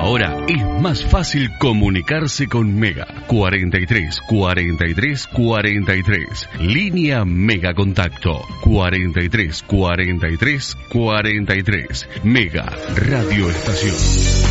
Ahora es más fácil comunicarse con Mega. 43 43 43. Línea Mega Contacto. 43 43 43. Mega Radio Estación.